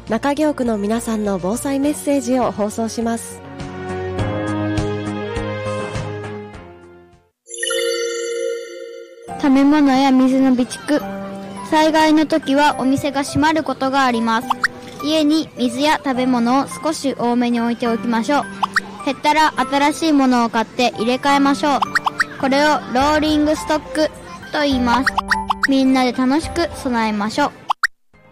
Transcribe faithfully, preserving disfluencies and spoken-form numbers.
中京区の皆さんの防災メッセージを放送します。 食べ物や水の備蓄。災害の時はお店が閉まることがあります。家に水や食べ物を少し多めに置いておきましょう。減ったら新しいものを買って入れ替えましょう。これをローリングストックと言います。みんなで楽しく備えましょう。